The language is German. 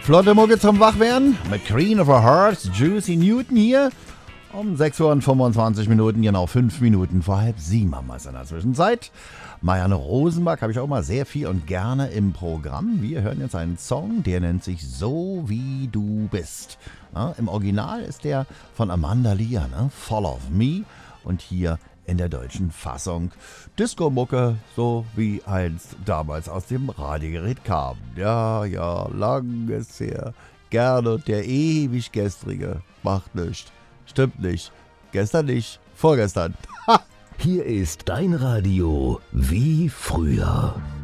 Flotte Mucke zum Wachwerden mit Queen of Our Hearts, Juicy Newton hier. Um 6 Uhr und 25 Minuten, genau 5 Minuten vor 6:30 haben wir es in der Zwischenzeit. Marianne Rosenbach habe ich auch mal sehr viel und gerne im Programm. Wir hören jetzt einen Song, der nennt sich So wie du bist. Ja, im Original ist der von Amanda Lear, ne? Fall of Me. Und hier in der deutschen Fassung Disco-Mucke, so wie einst damals aus dem Radiogerät kam. Ja, lang ist her. Gerne und der ewig gestrige macht nichts. Stimmt nicht. Gestern nicht. Vorgestern. Hier ist dein Radio wie früher.